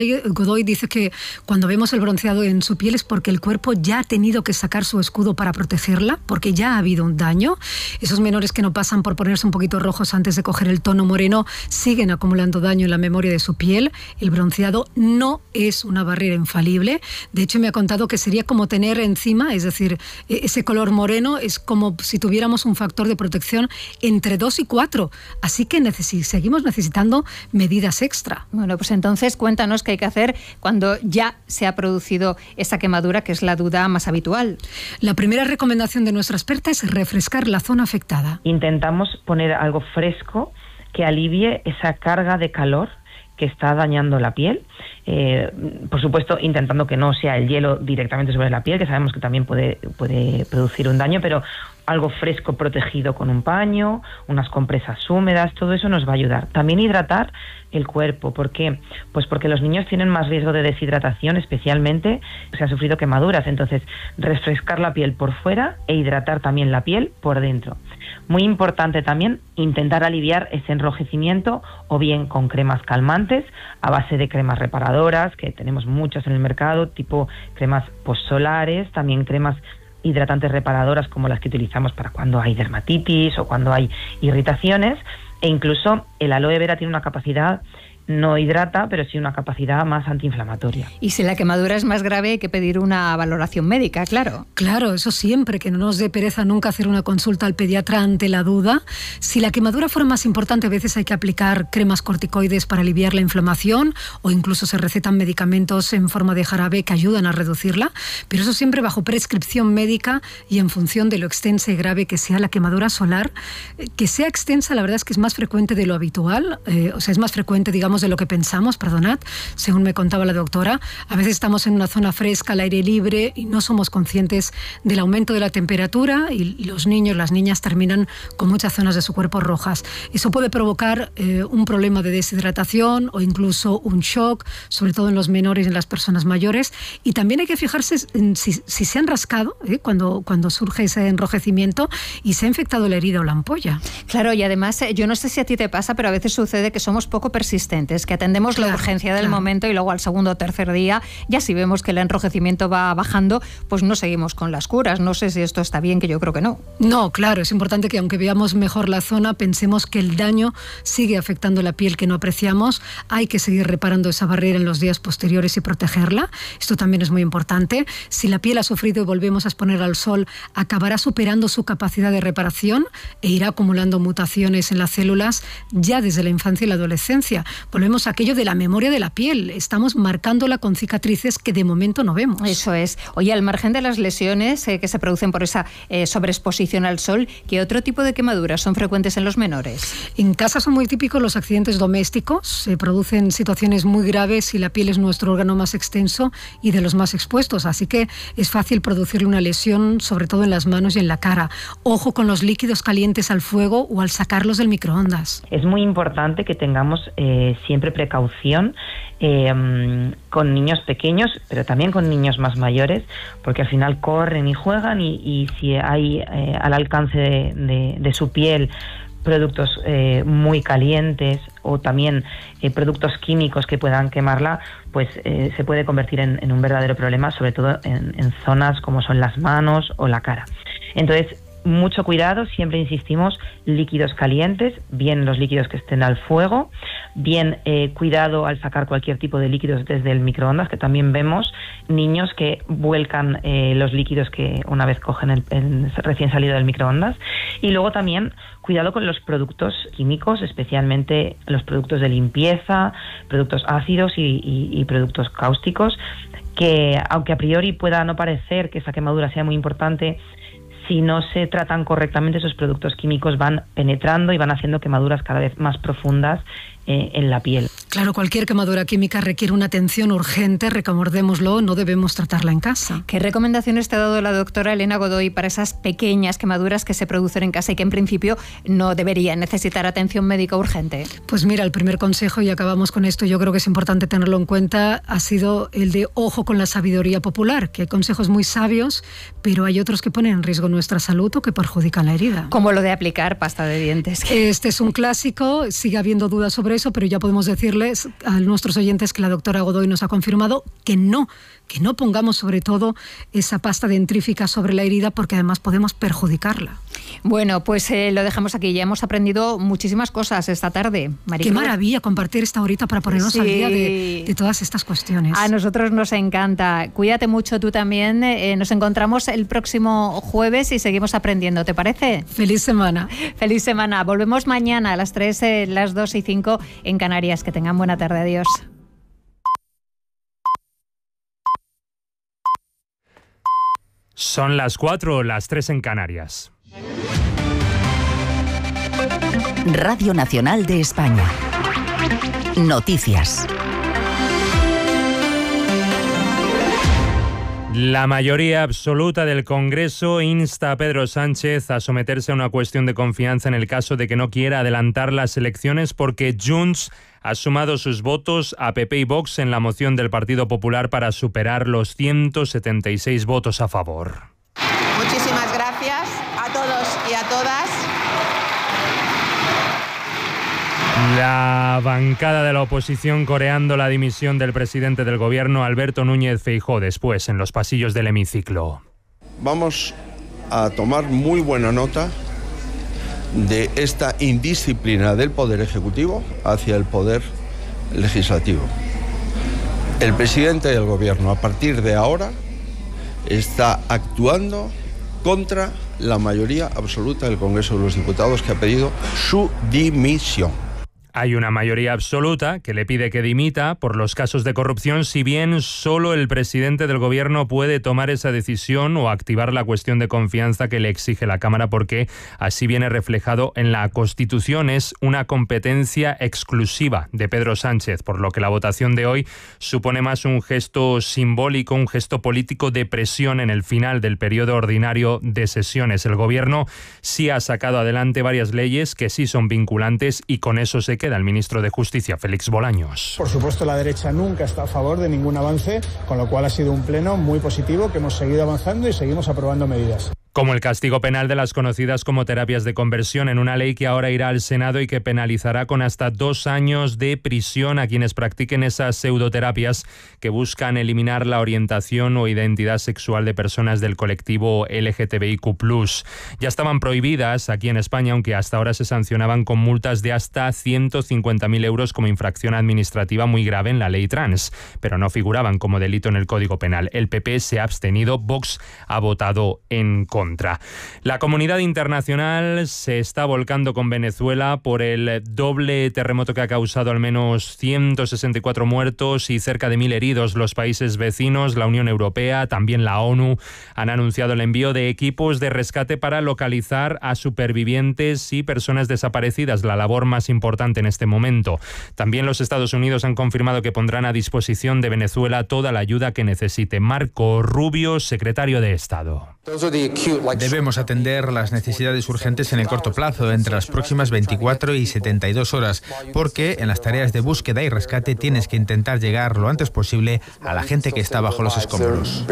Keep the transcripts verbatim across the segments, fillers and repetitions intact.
Godoy dice que cuando vemos el bronceado en su piel es porque el cuerpo ya ha tenido que sacar su escudo para protegerla, porque ya ha habido un daño. Esos menores que no pasan por ponerse un poquito rojos antes de coger el tono moreno siguen acumulando daño en la memoria de su piel. El bronceado no es una barrera infalible. De hecho, me ha contado que sería como tener encima, es decir, ese color moreno es como si tuviéramos un factor de protección entre dos y cuatro. Así que neces- seguimos necesitando medidas extra. Bueno, pues entonces cuéntanos qué hay que hacer cuando ya se ha producido esa quemadura, que es la duda más habitual. La primera recomendación de nuestra experta es refrescar la zona afectada. Intentamos poner algo fresco que alivie esa carga de calor que está dañando la piel. Eh, por supuesto, intentando que no sea el hielo directamente sobre la piel, que sabemos que también puede, puede producir un daño, pero algo fresco protegido con un paño, unas compresas húmedas, todo eso nos va a ayudar. También hidratar el cuerpo. ¿Por qué? Pues porque los niños tienen más riesgo de deshidratación, especialmente si han sufrido quemaduras. Entonces, refrescar la piel por fuera e hidratar también la piel por dentro. Muy importante también intentar aliviar ese enrojecimiento o bien con cremas calmantes a base de cremas reparadoras, que tenemos muchas en el mercado, tipo cremas postsolares, también cremas hidratantes reparadoras como las que utilizamos para cuando hay dermatitis o cuando hay irritaciones, e incluso el aloe vera tiene una capacidad, no hidrata, pero sí una capacidad más antiinflamatoria. Y si la quemadura es más grave, hay que pedir una valoración médica, claro. Claro, eso siempre, que no nos dé pereza nunca hacer una consulta al pediatra ante la duda. Si la quemadura fuera más importante, a veces hay que aplicar cremas corticoides para aliviar la inflamación o incluso se recetan medicamentos en forma de jarabe que ayudan a reducirla, pero eso siempre bajo prescripción médica y en función de lo extensa y grave que sea la quemadura solar. Que sea extensa, la verdad es que es más frecuente de lo habitual, eh, o sea, es más frecuente, digamos, de lo que pensamos, perdonad, según me contaba la doctora. A veces estamos en una zona fresca, al aire libre, y no somos conscientes del aumento de la temperatura y los niños, las niñas terminan con muchas zonas de su cuerpo rojas. Eso puede provocar eh, un problema de deshidratación o incluso un shock, sobre todo en los menores y en las personas mayores. Y también hay que fijarse en si, si se han rascado, eh, cuando, cuando surge ese enrojecimiento y se ha infectado la herida o la ampolla. Claro, y además, yo no sé si a ti te pasa, pero a veces sucede que somos poco persistentes, que atendemos claro, la urgencia del claro. momento y luego al segundo o tercer día, ya si vemos que el enrojecimiento va bajando, pues no seguimos con las curas. No sé si esto está bien, que yo creo que no. No, claro, es importante que aunque veamos mejor la zona, pensemos que el daño sigue afectando la piel que no apreciamos. Hay que seguir reparando esa barrera en los días posteriores y protegerla. Esto también es muy importante. Si la piel ha sufrido y volvemos a exponer al sol, acabará superando su capacidad de reparación e irá acumulando mutaciones en las células ya desde la infancia y la adolescencia. Volvemos a aquello de la memoria de la piel. Estamos marcándola con cicatrices que de momento no vemos. Eso es. Oye, al margen de las lesiones eh, que se producen por esa eh, sobreexposición al sol, ¿qué otro tipo de quemaduras son frecuentes en los menores? En casa son muy típicos los accidentes domésticos. Se producen situaciones muy graves y la piel es nuestro órgano más extenso y de los más expuestos. Así que es fácil producirle una lesión, sobre todo en las manos y en la cara. Ojo con los líquidos calientes al fuego o al sacarlos del microondas. Es muy importante que tengamos eh, siempre precaución eh, con niños pequeños, pero también con niños más mayores, porque al final corren y juegan y, y si hay eh, al alcance de, de, de su piel productos eh, muy calientes o también eh, productos químicos que puedan quemarla, pues eh, se puede convertir en, en un verdadero problema, sobre todo en, en zonas como son las manos o la cara. Entonces, mucho cuidado, siempre insistimos, líquidos calientes, bien los líquidos que estén al fuego, bien eh, cuidado al sacar cualquier tipo de líquidos desde el microondas, que también vemos niños que vuelcan eh, los líquidos que una vez cogen el, el recién salido del microondas. Y luego también cuidado con los productos químicos, especialmente los productos de limpieza, productos ácidos y, y, y productos cáusticos, que aunque a priori pueda no parecer que esa quemadura sea muy importante, si no se tratan correctamente, esos productos químicos van penetrando y van haciendo quemaduras cada vez más profundas eh, en la piel. Claro, cualquier quemadura química requiere una atención urgente, recordémoslo, no debemos tratarla en casa. ¿Qué recomendaciones te ha dado la doctora Elena Godoy para esas pequeñas quemaduras que se producen en casa y que en principio no deberían necesitar atención médica urgente? Pues mira, el primer consejo, y acabamos con esto, yo creo que es importante tenerlo en cuenta, ha sido el de ojo con la sabiduría popular, que hay consejos muy sabios, pero hay otros que ponen en riesgo nuestra salud o que perjudican la herida. Como lo de aplicar pasta de dientes. Este es un clásico, sigue habiendo dudas sobre Congreso, pero ya podemos decirles a nuestros oyentes que la doctora Godoy nos ha confirmado que no, que no pongamos sobre todo esa pasta dentrífica sobre la herida, porque además podemos perjudicarla. Bueno, pues eh, lo dejamos aquí. Ya hemos aprendido muchísimas cosas esta tarde, María. Qué maravilla compartir esta horita para ponernos sí. al día de, de todas estas cuestiones. A nosotros nos encanta. Cuídate mucho tú también. Eh, nos encontramos el próximo jueves y seguimos aprendiendo, ¿te parece? Feliz semana. Feliz semana. Volvemos mañana a las tres, eh, las dos y cinco en Canarias. Que tengan buena tarde. Adiós. Son las cuatro, las tres en Canarias. Radio Nacional de España. Noticias. La mayoría absoluta del Congreso insta a Pedro Sánchez a someterse a una cuestión de confianza en el caso de que no quiera adelantar las elecciones, porque Junts ha sumado sus votos a P P y Vox en la moción del Partido Popular para superar los ciento setenta y seis votos a favor. Muchísimas gracias a todos y a todas. La bancada de la oposición coreando la dimisión del presidente del gobierno, Alberto Núñez Feijóo, después en los pasillos del hemiciclo. Vamos a tomar muy buena nota de esta indisciplina del Poder Ejecutivo hacia el Poder Legislativo. El presidente del gobierno, a partir de ahora, está actuando contra la mayoría absoluta del Congreso de los Diputados, que ha pedido su dimisión. Hay una mayoría absoluta que le pide que dimita por los casos de corrupción, si bien solo el presidente del gobierno puede tomar esa decisión o activar la cuestión de confianza que le exige la Cámara, porque así viene reflejado en la Constitución. Es una competencia exclusiva de Pedro Sánchez, por lo que la votación de hoy supone más un gesto simbólico, un gesto político de presión en el final del periodo ordinario de sesiones. El gobierno sí ha sacado adelante varias leyes que sí son vinculantes y con eso se queda el ministro de Justicia, Félix Bolaños. Por supuesto, la derecha nunca está a favor de ningún avance, con lo cual ha sido un pleno muy positivo, que hemos seguido avanzando y seguimos aprobando medidas. Como el castigo penal de las conocidas como terapias de conversión, en una ley que ahora irá al Senado y que penalizará con hasta dos años de prisión a quienes practiquen esas pseudoterapias que buscan eliminar la orientación o identidad sexual de personas del colectivo L G T B I Q plus. Ya estaban prohibidas aquí en España, aunque hasta ahora se sancionaban con multas de hasta ciento cincuenta mil euros como infracción administrativa muy grave en la ley trans, pero no figuraban como delito en el Código Penal. El P P se ha abstenido, Vox ha votado en contra. Contra. La comunidad internacional se está volcando con Venezuela por el doble terremoto que ha causado al menos ciento sesenta y cuatro muertos y cerca de mil heridos. Los países vecinos, la Unión Europea, también la ONU, han anunciado el envío de equipos de rescate para localizar a supervivientes y personas desaparecidas, la labor más importante en este momento. También los Estados Unidos han confirmado que pondrán a disposición de Venezuela toda la ayuda que necesite. Marco Rubio, secretario de Estado. Debemos atender las necesidades urgentes en el corto plazo, entre las próximas veinticuatro y setenta y dos horas, porque en las tareas de búsqueda y rescate tienes que intentar llegar lo antes posible a la gente que está bajo los escombros.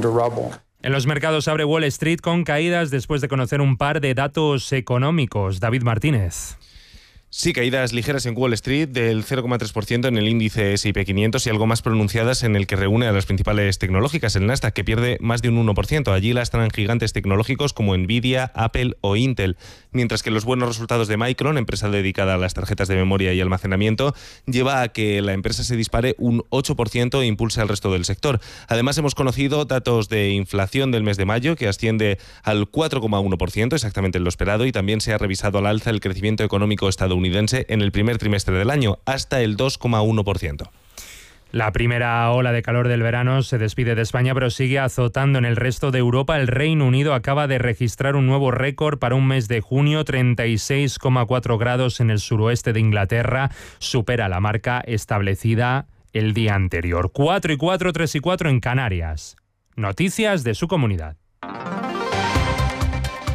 En los mercados abre Wall Street con caídas después de conocer un par de datos económicos. David Martínez. Sí, caídas ligeras en Wall Street del cero coma tres por ciento en el índice S y P quinientos y algo más pronunciadas en el que reúne a las principales tecnológicas, el Nasdaq, que pierde más de un uno por ciento. Allí lastran gigantes tecnológicos como Nvidia, Apple o Intel, mientras que los buenos resultados de Micron, empresa dedicada a las tarjetas de memoria y almacenamiento, lleva a que la empresa se dispare un ocho por ciento e impulse al resto del sector. Además, hemos conocido datos de inflación del mes de mayo, que asciende al cuatro coma uno por ciento, exactamente en lo esperado, y también se ha revisado al alza el crecimiento económico estadounidense en el primer trimestre del año, hasta el dos coma uno por ciento. La primera ola de calor del verano se despide de España, pero sigue azotando en el resto de Europa. El Reino Unido acaba de registrar un nuevo récord para un mes de junio, treinta y seis coma cuatro grados en el suroeste de Inglaterra. Supera la marca establecida el día anterior. cuatro y cuatro, tres y cuatro en Canarias. Noticias de su comunidad.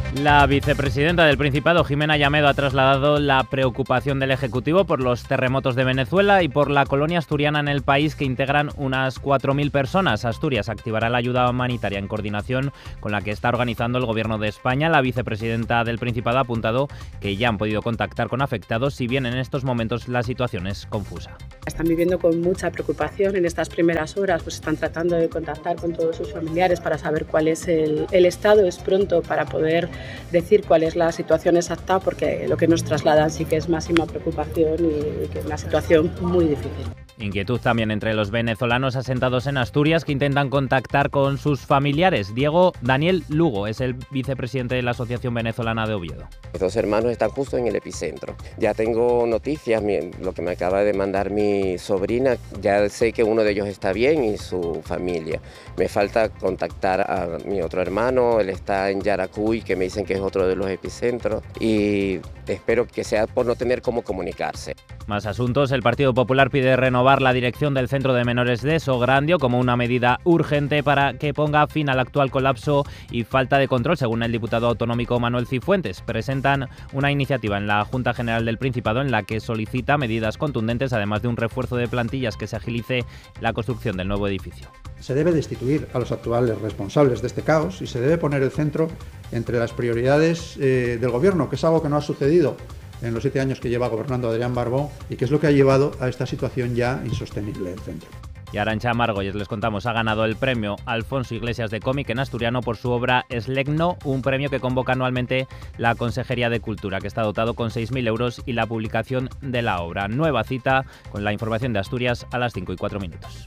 La vicepresidenta del Principado, Jimena Llamedo, ha trasladado la preocupación del Ejecutivo por los terremotos de Venezuela y por la colonia asturiana en el país, que integran unas cuatro mil personas. Asturias activará la ayuda humanitaria en coordinación con la que está organizando el Gobierno de España. La vicepresidenta del Principado ha apuntado que ya han podido contactar con afectados, si bien en estos momentos la situación es confusa. Están viviendo con mucha preocupación en estas primeras horas, pues están tratando de contactar con todos sus familiares para saber cuál es el, el estado. Es pronto para poder decir cuál es la situación exacta, porque lo que nos trasladan sí que es máxima preocupación y que es una situación muy difícil. Inquietud también entre los venezolanos asentados en Asturias, que intentan contactar con sus familiares. Diego Daniel Lugo es el vicepresidente de la Asociación Venezolana de Oviedo. Mis dos hermanos están justo en el epicentro. Ya tengo noticias, lo que me acaba de mandar mi sobrina, ya sé que uno de ellos está bien y su familia. Me falta contactar a mi otro hermano, él está en Yaracuy, que me dicen que es otro de los epicentros, y espero que sea por no tener cómo comunicarse. Más asuntos. El Partido Popular pide renovar la dirección del Centro de Menores de Sograndio como una medida urgente para que ponga fin al actual colapso y falta de control, según el diputado autonómico Manuel Cifuentes. Presentan una iniciativa en la Junta General del Principado en la que solicita medidas contundentes, además de un refuerzo de plantillas que se agilice la construcción del nuevo edificio. Se debe destituir a los actuales responsables de este caos y se debe poner el centro entre las prioridades eh, del Gobierno, que es algo que no ha sucedido en los siete años que lleva gobernando Adrián Barbón y que es lo que ha llevado a esta situación ya insostenible del centro. Y Arantxa Margolles, les contamos, ha ganado el premio Alfonso Iglesias de cómic en asturiano por su obra Eslegno, un premio que convoca anualmente la Consejería de Cultura, que está dotado con seis mil euros, y la publicación de la obra. Nueva cita con la información de Asturias a las cinco y cuatro minutos.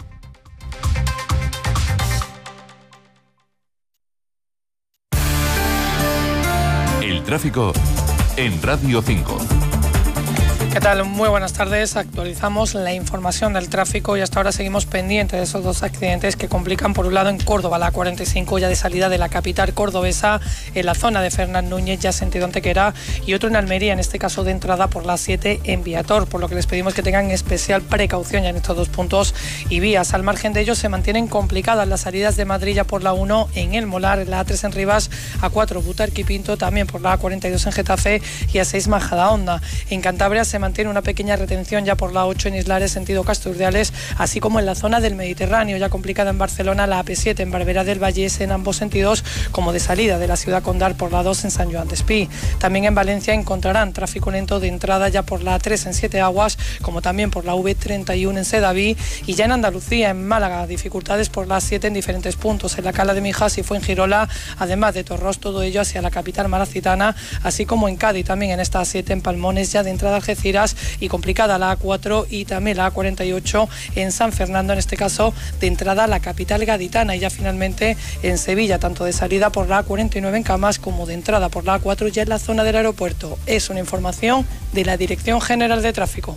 El tráfico en Radio cinco. ¿Qué tal? Muy buenas tardes. Actualizamos la información del tráfico y hasta ahora seguimos pendientes de esos dos accidentes que complican, por un lado en Córdoba, la cuarenta y cinco, ya de salida de la capital cordobesa, en la zona de Fernán Núñez, ya sentido Antequera, y otro en Almería, en este caso de entrada por la siete en Viator, por lo que les pedimos que tengan especial precaución ya en estos dos puntos y vías. Al margen de ellos se mantienen complicadas las salidas de Madrid ya por la uno en El Molar, la A tres en Rivas, A cuatro Butarque y Pinto, también por la A cuarenta y dos en Getafe y A seis Majadahonda. En Cantabria se mantiene una pequeña retención ya por la ocho en Islares, sentido Casturdiales, así como en la zona del Mediterráneo, ya complicada en Barcelona, la A P siete en Barberá del Vallés en ambos sentidos, como de salida de la ciudad condal por la dos en San Joan Despí. También en Valencia encontrarán tráfico lento de entrada ya por la A tres en Siete Aguas, como también por la V treinta y uno en Sedaví, y ya en Andalucía, en Málaga, dificultades por la siete en diferentes puntos, en la Cala de Mijas y Fuengirola, además de Torros, todo ello hacia la capital malacitana, así como en Cádiz, también en esta A siete en Palmones, ya de entrada a Algeciras, y complicada la A cuatro y también la A cuarenta y ocho en San Fernando, en este caso de entrada a la capital gaditana, y ya finalmente en Sevilla, tanto de salida por la A cuarenta y nueve en Camas como de entrada por la A cuatro ya en la zona del aeropuerto. Es una información de la Dirección General de Tráfico.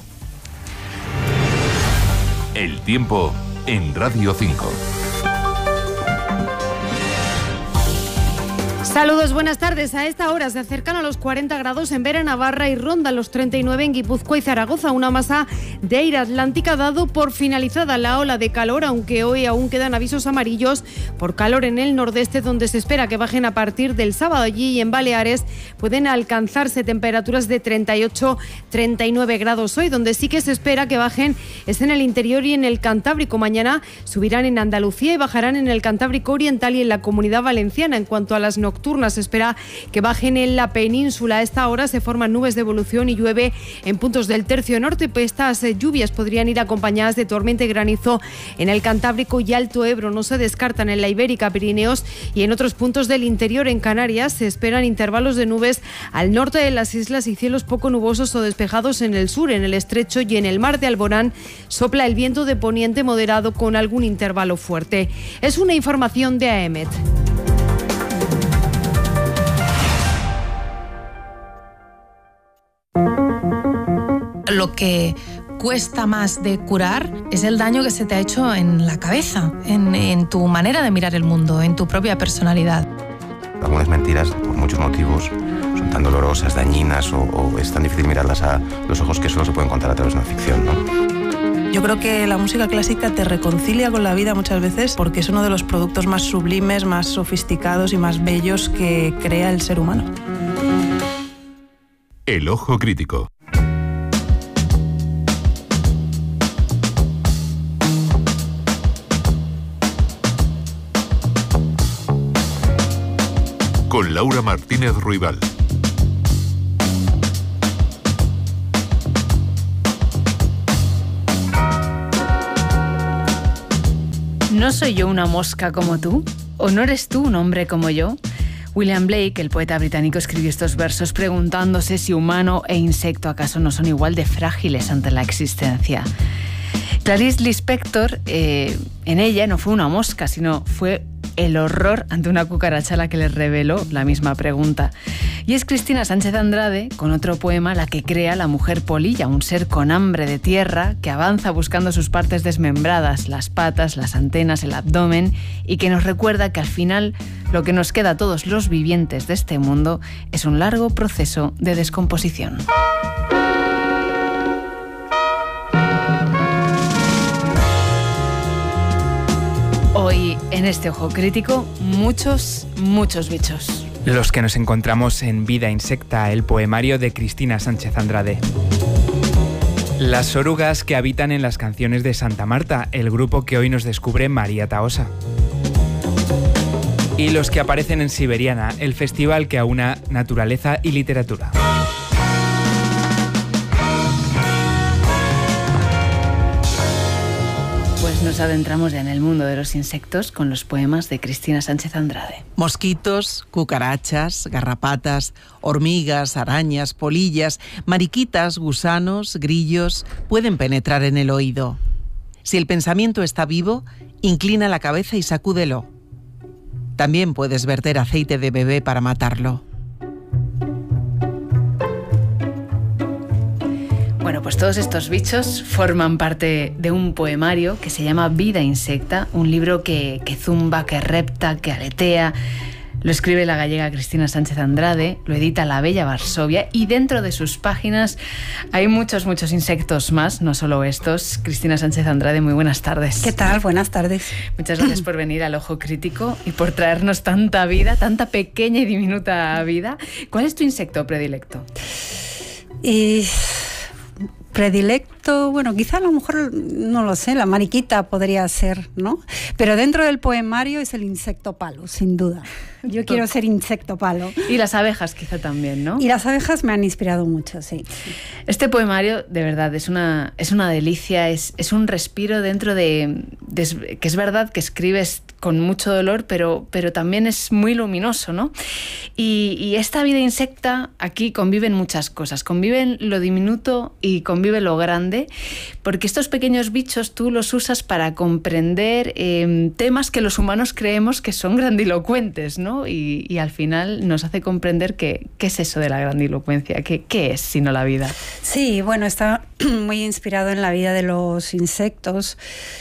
El tiempo en Radio cinco. Saludos, buenas tardes. A esta hora se acercan a los cuarenta grados en Vera, Navarra, y rondan los treinta y nueve en Guipúzcoa y Zaragoza. Una masa de aire atlántica dado por finalizada la ola de calor, aunque hoy aún quedan avisos amarillos por calor en el nordeste, donde se espera que bajen a partir del sábado. Allí y en Baleares pueden alcanzarse temperaturas de treinta y ocho a treinta y nueve grados hoy. Donde sí que se espera que bajen es en el interior y en el Cantábrico. Mañana subirán en Andalucía y bajarán en el Cantábrico Oriental y en la Comunidad Valenciana. En cuanto a las nocturnas, se espera que bajen en la península. A esta hora se forman nubes de evolución y llueve en puntos del tercio norte. Pues estas lluvias podrían ir acompañadas de tormenta y granizo en el Cantábrico y Alto Ebro. No se descartan en la Ibérica, Pirineos y en otros puntos del interior. En Canarias se esperan intervalos de nubes al norte de las islas y cielos poco nubosos o despejados en el sur. En el estrecho y en el mar de Alborán sopla el viento de poniente moderado con algún intervalo fuerte. Es una información de A E M E T. Lo que cuesta más de curar es el daño que se te ha hecho en la cabeza, en, en tu manera de mirar el mundo, en tu propia personalidad. Algunas mentiras, por muchos motivos, son tan dolorosas, dañinas o, o es tan difícil mirarlas a los ojos que solo se pueden contar a través de una ficción, ¿no? Yo creo que la música clásica te reconcilia con la vida muchas veces porque es uno de los productos más sublimes, más sofisticados y más bellos que crea el ser humano. El ojo crítico. Con Laura Martínez Ruibal. ¿No soy yo una mosca como tú? ¿O no eres tú un hombre como yo? William Blake, el poeta británico, escribió estos versos preguntándose si humano e insecto acaso no son igual de frágiles ante la existencia. Clarice Lispector, eh, en ella no fue una mosca, sino fue el horror ante una cucaracha la que les reveló la misma pregunta. Y es Cristina Sánchez Andrade, con otro poema, la que crea la mujer polilla, un ser con hambre de tierra que avanza buscando sus partes desmembradas, las patas, las antenas, el abdomen, y que nos recuerda que al final lo que nos queda a todos los vivientes de este mundo es un largo proceso de descomposición. Hoy, en este ojo crítico, muchos, muchos bichos. Los que nos encontramos en Vida Insecta, el poemario de Cristina Sánchez Andrade. Las orugas que habitan en las canciones de Santa Marta, el grupo que hoy nos descubre María Tahosa. Y los que aparecen en Siberiana, el festival que aúna naturaleza y literatura. Pues nos adentramos ya en el mundo de los insectos con los poemas de Cristina Sánchez Andrade. Mosquitos, cucarachas, garrapatas, hormigas, arañas, polillas, mariquitas, gusanos, grillos pueden penetrar en el oído. Si el pensamiento está vivo, inclina la cabeza y sacúdelo. También puedes verter aceite de bebé para matarlo. Bueno, pues todos estos bichos forman parte de un poemario que se llama Vida Insecta, un libro que, que zumba, que repta, que aletea. Lo escribe la gallega Cristina Sánchez Andrade, lo edita la bella Varsovia y dentro de sus páginas hay muchos, muchos insectos más, no solo estos. Cristina Sánchez Andrade, muy buenas tardes. ¿Qué tal? Buenas tardes. Muchas gracias por venir al Ojo Crítico y por traernos tanta vida, tanta pequeña y diminuta vida. ¿Cuál es tu insecto predilecto? Y... Predilecto, bueno, quizá a lo mejor, no lo sé, la mariquita podría ser, ¿no? Pero dentro del poemario es el insecto palo, sin duda. Yo quiero ser insecto palo. Y las abejas quizá también, ¿no? Y las abejas me han inspirado mucho, sí. Este poemario, de verdad, es una, es una delicia, es, es un respiro dentro de, de... que es verdad que escribes con mucho dolor, pero, pero también es muy luminoso, ¿no? Y, y esta vida insecta, aquí conviven muchas cosas. Conviven lo diminuto y convive lo grande, porque estos pequeños bichos tú los usas para comprender eh, temas que los humanos creemos que son grandilocuentes, ¿no? Y, y al final nos hace comprender que, qué es eso de la grandilocuencia, qué, qué es sino la vida. Sí, bueno, está muy inspirado en la vida de los insectos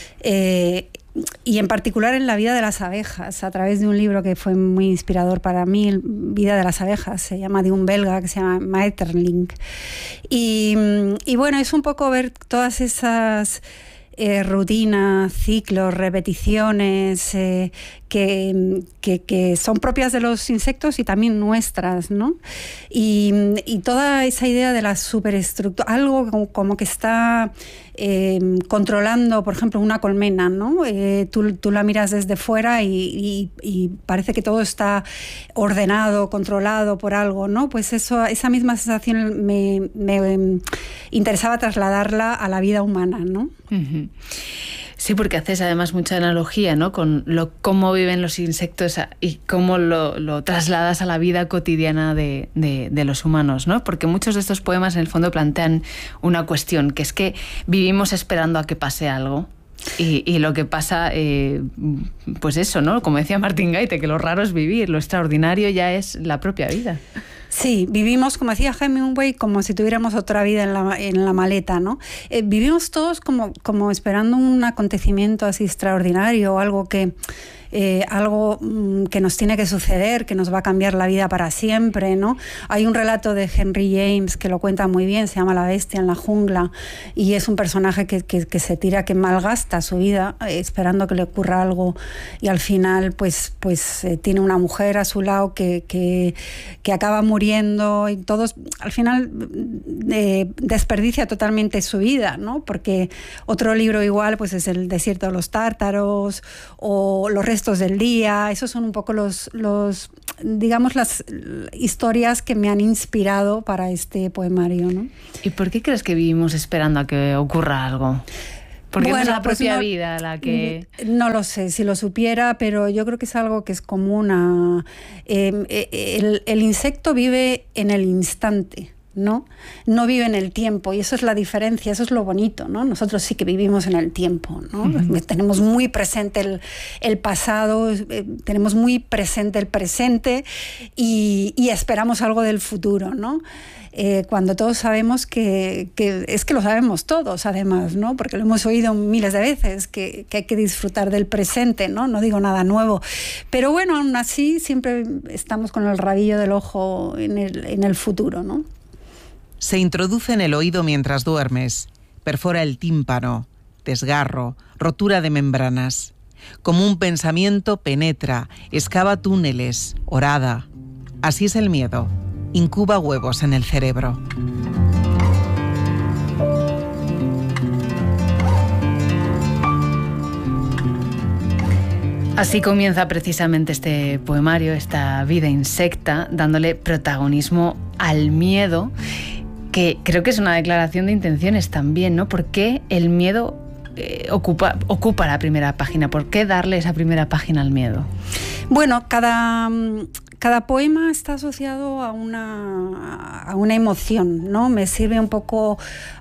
eh, y en particular en la vida de las abejas, a través de un libro que fue muy inspirador para mí, Vida de las abejas, se llama, de un belga que se llama Maeterlinck. Y, y bueno, es un poco ver todas esas... Eh, rutinas, ciclos, repeticiones eh, que, que, que son propias de los insectos y también nuestras, ¿no? Y, y toda esa idea de la superestructura, algo como, como que está eh, controlando, por ejemplo, una colmena, ¿no? Eh, tú, tú la miras desde fuera y, y, y parece que todo está ordenado, controlado por algo, ¿no? Pues eso, esa misma sensación me, me interesaba trasladarla a la vida humana, ¿no? Uh-huh. Sí, porque haces además mucha analogía, ¿no? Con lo, cómo viven los insectos y cómo lo, lo trasladas a la vida cotidiana de, de, de los humanos, ¿no? Porque muchos de estos poemas en el fondo plantean una cuestión, que es que vivimos esperando a que pase algo. Y, y lo que pasa, eh, pues eso, ¿no? Como decía Martín Gaite, que lo raro es vivir, lo extraordinario ya es la propia vida. Sí, vivimos, como decía Hemingway, como si tuviéramos otra vida en la, en la maleta, ¿no? Eh, vivimos todos como, como esperando un acontecimiento así extraordinario o algo que... eh, algo mm, que nos tiene que suceder, que nos va a cambiar la vida para siempre, ¿no? Hay un relato de Henry James que lo cuenta muy bien, se llama La bestia en la jungla, y es un personaje que, que, que se tira, que malgasta su vida eh, esperando que le ocurra algo, y al final pues, pues eh, tiene una mujer a su lado que, que, que acaba muriendo, y todos al final eh, desperdicia totalmente su vida, ¿no? Porque otro libro igual pues es El desierto de los tártaros o Los restos del día. Esos son un poco los, los digamos, las historias que me han inspirado para este poemario, ¿no? ¿Y por qué crees que vivimos esperando a que ocurra algo? Porque bueno, no es la propia pues no, vida la que... No lo sé, si lo supiera, pero yo creo que es algo que es común a... Eh, el, el insecto vive en el instante, ¿no? No vive en el tiempo, y eso es la diferencia, eso es lo bonito, ¿no? Nosotros sí que vivimos en el tiempo, ¿no? Uh-huh. Tenemos muy presente el, el pasado, eh, tenemos muy presente el presente y, y esperamos algo del futuro, ¿no? Eh, cuando todos sabemos que, que es que lo sabemos todos, además, ¿no? Porque lo hemos oído miles de veces, que, que hay que disfrutar del presente, ¿no? No digo nada nuevo. Pero bueno, aún así siempre estamos con el rabillo del ojo en el, en el futuro, ¿no? Se introduce en el oído mientras duermes, perfora el tímpano, desgarro, rotura de membranas. Como un pensamiento penetra, excava túneles, horada. Así es el miedo. Incuba huevos en el cerebro. Así comienza precisamente este poemario, esta vida insecta, dándole protagonismo al miedo, que creo que es una declaración de intenciones también, ¿no? ¿Por qué el miedo eh, ocupa, ocupa la primera página? ¿Por qué darle esa primera página al miedo? Bueno, cada... Cada poema está asociado a una, a una emoción, ¿no? Me sirve un poco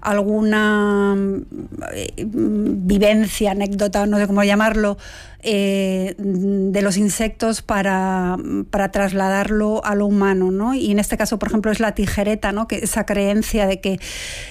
alguna eh, vivencia, anécdota, no sé cómo llamarlo, eh, de los insectos para, para trasladarlo a lo humano, ¿no? Y en este caso, por ejemplo, es la tijereta, ¿no? Que esa creencia de que,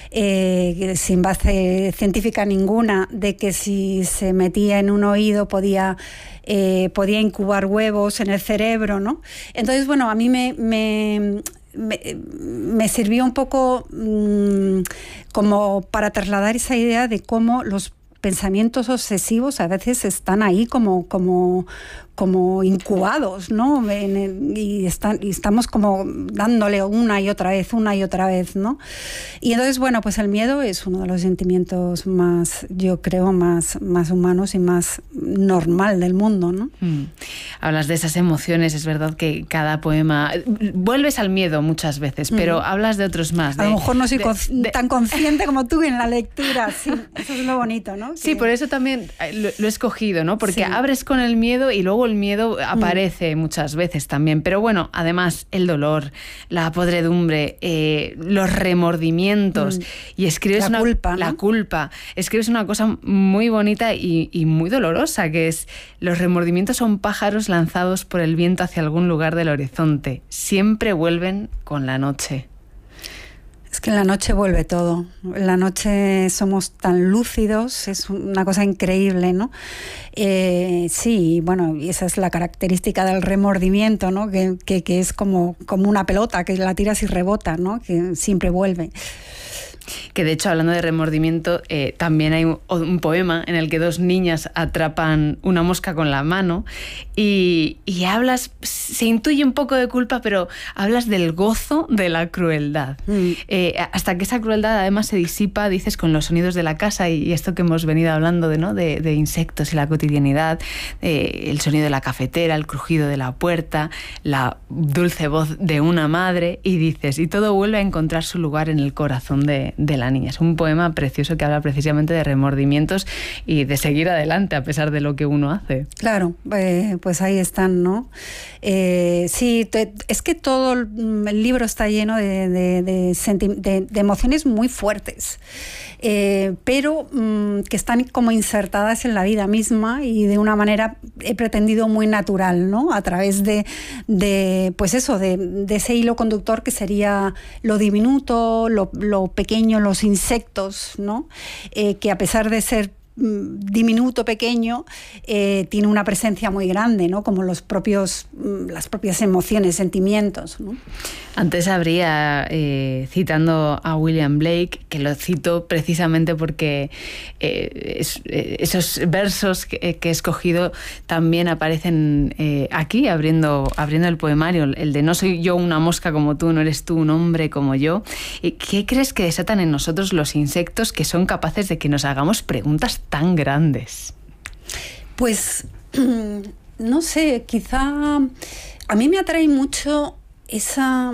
eh, sin base científica ninguna, de que si se metía en un oído podía... Eh, podía incubar huevos en el cerebro, ¿no? Entonces, bueno, a mí me, me, me, me sirvió un poco mmm, como para trasladar esa idea de cómo los pensamientos obsesivos a veces están ahí como, como, como incubados, ¿no? En el, y, están, y estamos como dándole una y otra vez, una y otra vez, ¿no? Y entonces, bueno, pues el miedo es uno de los sentimientos más, yo creo, más, más humanos y más normal del mundo, ¿no? Mm. Hablas de esas emociones, es verdad que cada poema... Vuelves al miedo muchas veces, pero mm. hablas de otros más. De, a lo mejor no soy de, con, de, tan consciente como tú en la lectura, sí, eso es lo bonito, ¿no? Sí, que... por eso también lo, lo he escogido, ¿no? Porque sí. abres con el miedo y luego el miedo aparece mm. muchas veces también. Pero bueno, además el dolor, la podredumbre, eh, los remordimientos mm. y escribes la una culpa, ¿no? la culpa. Escribes una cosa muy bonita y, y muy dolorosa, que es: los remordimientos son pájaros lanzados por el viento hacia algún lugar del horizonte. Siempre vuelven con la noche. Es que en la noche vuelve todo. En la noche somos tan lúcidos, es una cosa increíble, ¿no? Eh, sí, bueno, y esa es la característica del remordimiento, ¿no? Que, que, que es como, como una pelota, que la tiras y rebota, ¿no? Que siempre vuelve. Que de hecho, hablando de remordimiento, eh, también hay un, un poema en el que dos niñas atrapan una mosca con la mano y, y hablas, se intuye un poco de culpa, pero hablas del gozo de la crueldad. Mm. Eh, hasta que esa crueldad además se disipa, dices, con los sonidos de la casa y, y esto que hemos venido hablando de, ¿no? de, de insectos y la cotidianidad, eh, el sonido de la cafetera, el crujido de la puerta, la dulce voz de una madre, y dices, y todo vuelve a encontrar su lugar en el corazón de de la niña. Es un poema precioso que habla precisamente de remordimientos y de seguir adelante a pesar de lo que uno hace. Claro, eh, pues ahí están, ¿no? Eh, sí, te, es que todo el libro está lleno de, de, de, senti- de, de emociones muy fuertes, eh, pero mmm, que están como insertadas en la vida misma y de una manera, he pretendido, muy natural, ¿no? A través de, de pues eso, de, de ese hilo conductor que sería lo diminuto, lo, lo pequeño, los insectos, ¿no? Eh, que a pesar de ser diminuto, pequeño, eh, tiene una presencia muy grande, ¿no? Como los propios, las propias emociones, sentimientos, ¿no? Antes habría, eh, citando a William Blake, que lo cito precisamente porque eh, es, eh, esos versos que, que he escogido también aparecen eh, aquí, abriendo, abriendo el poemario, el de no soy yo una mosca como tú, no eres tú un hombre como yo. ¿Qué crees que desatan en nosotros los insectos que son capaces de que nos hagamos preguntas tan grandes? Pues, no sé, quizá a mí me atrae mucho esa,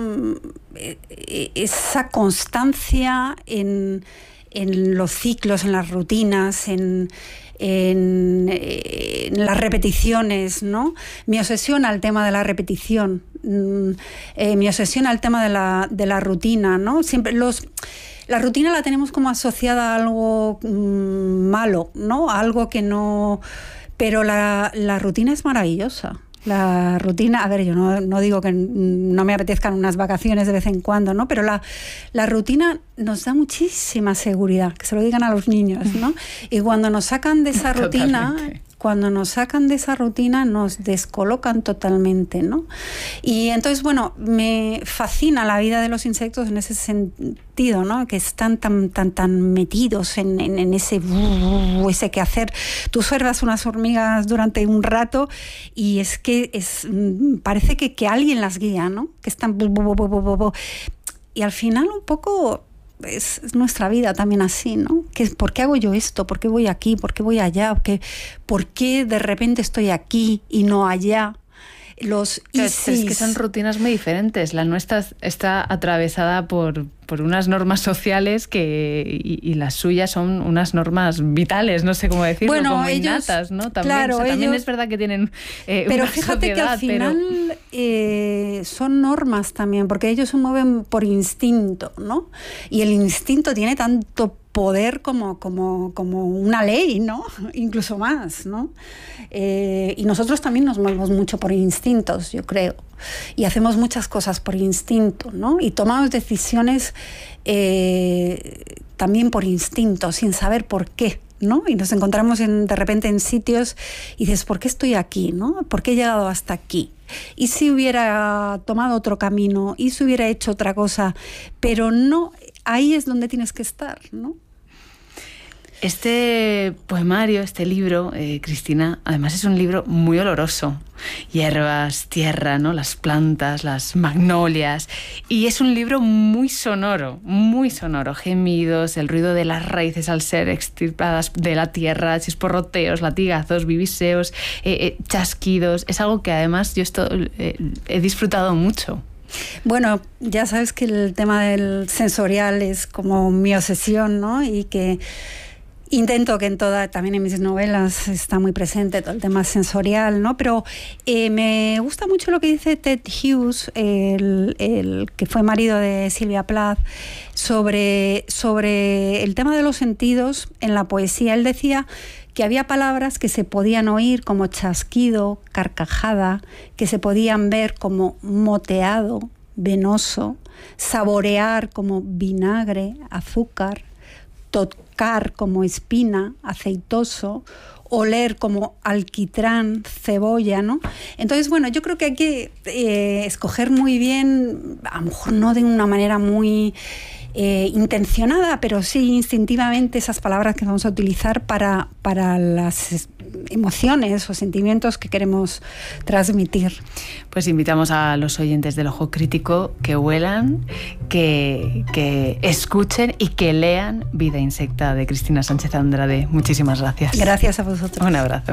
esa constancia en, en los ciclos, en las rutinas, en, en, en las repeticiones, ¿no? Mi obsesión al tema de la repetición, eh, mi obsesión al tema de la, de la rutina, ¿no? Siempre los... La rutina la tenemos como asociada a algo mmm, malo, ¿no? A algo que no... Pero la, la rutina es maravillosa. La rutina, a ver, yo no, no digo que no me apetezcan unas vacaciones de vez en cuando, ¿no? Pero la, la rutina nos da muchísima seguridad, que se lo digan a los niños, ¿no? Y cuando nos sacan de esa rutina... Totalmente. Cuando nos sacan de esa rutina nos descolocan totalmente, ¿no? Y entonces, bueno, me fascina la vida de los insectos en ese sentido, ¿no? Que están tan, tan, tan metidos en, en, en ese, ese quehacer. Tú observas unas hormigas durante un rato y es que es, parece que, que alguien las guía, ¿no? Que están... Y al final un poco... Es, es nuestra vida también así, ¿no? ¿Qué, ¿Por qué hago yo esto? ¿Por qué voy aquí? ¿Por qué voy allá? ¿Qué, ¿Por qué de repente estoy aquí y no allá? Los es, es que son rutinas muy diferentes. La nuestra está atravesada por, por unas normas sociales que y, y las suyas son unas normas vitales, no sé cómo decirlo, bueno, como ellos, innatas, ¿no? También, claro, o sea, también ellos, es verdad que tienen eh, pero una fíjate sociedad, que al final pero... eh, son normas también, porque ellos se mueven por instinto, ¿no? Y el instinto tiene tanto poder como, como, como una ley, ¿no? Incluso más, ¿no? Eh, y nosotros también nos movemos mucho por instintos, yo creo. Y hacemos muchas cosas por instinto, ¿no? Y tomamos decisiones eh, también por instinto, sin saber por qué, ¿no? Y nos encontramos en, de repente en sitios y dices, ¿por qué estoy aquí, no? ¿Por qué he llegado hasta aquí? Y si hubiera tomado otro camino, y si hubiera hecho otra cosa, pero no, ahí es donde tienes que estar, ¿no? Este poemario, este libro, eh, Cristina, además es un libro muy oloroso. Hierbas, tierra, ¿no? Las plantas, las magnolias. Y es un libro muy sonoro, muy sonoro. Gemidos, el ruido de las raíces al ser extirpadas de la tierra, chisporroteos, latigazos, viviseos, eh, eh, chasquidos. Es algo que además yo esto, eh, he disfrutado mucho. Bueno, ya sabes que el tema del sensorial es como mi obsesión, ¿no? Y que intento que en toda, también en mis novelas está muy presente todo el tema sensorial, ¿no? Pero eh, me gusta mucho lo que dice Ted Hughes, el, el que fue marido de Sylvia Plath, sobre, sobre el tema de los sentidos en la poesía. Él decía que había palabras que se podían oír como chasquido, carcajada, que se podían ver como moteado, venoso, saborear como vinagre, azúcar, tocar como espina, aceitoso, oler como alquitrán, cebolla, ¿no? Entonces, bueno, yo creo que hay que eh, escoger muy bien, a lo mejor no de una manera muy eh, intencionada, pero sí instintivamente esas palabras que vamos a utilizar para, para las emociones o sentimientos que queremos transmitir. Pues invitamos a los oyentes del Ojo Crítico que huelan, que, que escuchen y que lean Vida Insecta de Cristina Sánchez Andrade. Muchísimas gracias. Gracias a vosotros. Un abrazo.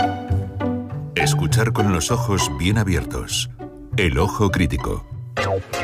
Escuchar con los ojos bien abiertos. El Ojo Crítico.